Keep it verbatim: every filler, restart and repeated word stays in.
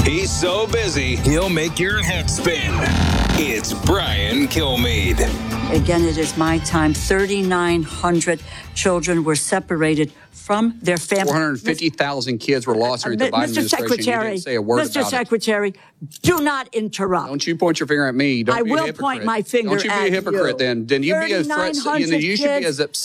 He's so busy, he'll make your head spin. It's Brian Kilmeade. Again, it is my time. thirty-nine hundred children were separated from their families. four hundred fifty thousand kids were lost during the Biden Mister administration. Secretary, You didn't say a word Mister about Secretary, do not interrupt. it. Don't you point your finger at me. Don't I be a will hypocrite. point my finger Don't you be at a hypocrite you. then. Then you be as threat, you, know, you should be as upset